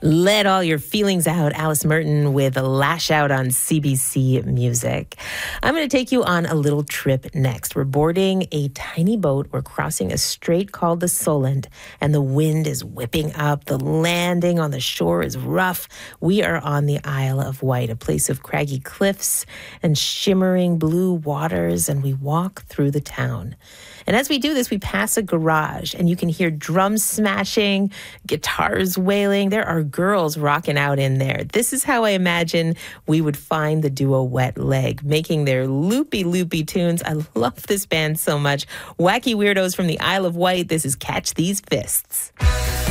Let all your feelings out. Alice Merton with Lash Out on CBC Music. I'm going to take you on a little trip next. We're boarding a tiny boat. We're crossing a strait called the Solent, and the wind is whipping up. The landing on the shore is rough. We are on the Isle of Wight, a place of craggy cliffs and shimmering blue waters, and we walk through the town. And as we do this, we pass a garage, and you can hear drums smashing, guitars wailing. There are girls rocking out in there. This is how I imagine we would find the duo Wet Leg, making their loopy tunes. I love this band so much. Wacky weirdos from the Isle of Wight. This is Catch These Fists.